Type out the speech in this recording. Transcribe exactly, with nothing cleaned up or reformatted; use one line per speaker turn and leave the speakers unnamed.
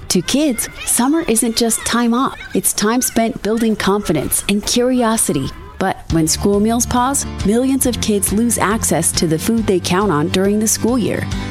To kids, summer isn't just time off. It's time spent building confidence and curiosity. But when school meals pause, millions of kids lose access to the food they count on during the school year.